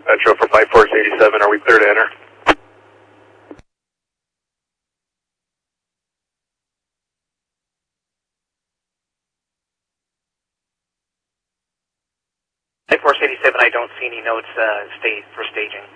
Metro for Pipe Force 87, are we clear to enter? Pipe Force 87, I don't see any notes for staging.